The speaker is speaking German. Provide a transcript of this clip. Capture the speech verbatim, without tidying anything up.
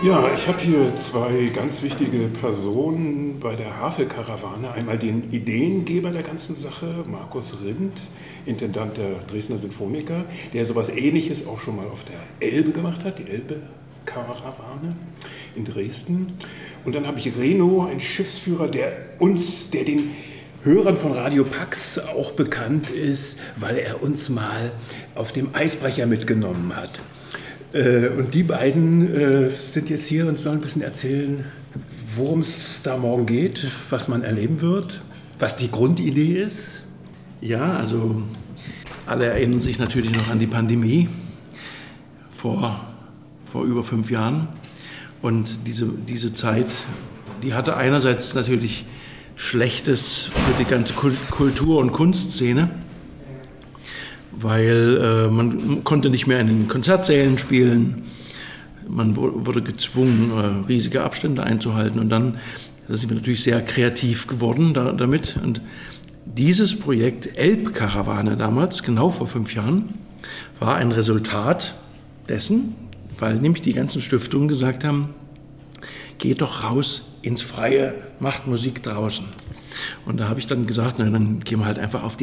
Ja, ich habe hier zwei ganz wichtige Personen bei der Havel-Karawane. Einmal den Ideengeber der ganzen Sache, Markus Rindt, Intendant der Dresdner Sinfoniker, der sowas Ähnliches auch schon mal auf der Elbe gemacht hat, die Elbe-Karawane in Dresden. Und dann habe ich Reno, einen Schiffsführer, der uns, der den Hörern von Radio Pax auch bekannt ist, weil er uns mal auf dem Eisbrecher mitgenommen hat. Und die beiden sind jetzt hier und sollen ein bisschen erzählen, worum es da morgen geht, was man erleben wird, was die Grundidee ist. Ja, also alle erinnern sich natürlich noch an die Pandemie vor, vor über fünf Jahren. Und diese, diese Zeit, die hatte einerseits natürlich Schlechtes für die ganze Kultur- und Kunstszene, weil äh, man konnte nicht mehr in den Konzertsälen spielen, man wurde gezwungen, äh, riesige Abstände einzuhalten und dann da sind wir natürlich sehr kreativ geworden da, damit. Und dieses Projekt Elbkarawane damals, genau vor fünf Jahren, war ein Resultat dessen, weil nämlich die ganzen Stiftungen gesagt haben, geht doch raus ins Freie, macht Musik draußen. Und da habe ich dann gesagt, na, dann gehen wir halt einfach auf die